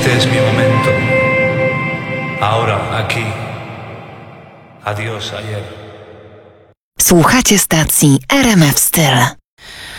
Este es mi momento. Ahora, aquí. Adiós, ayer. Słuchacie stacji RMF Styl.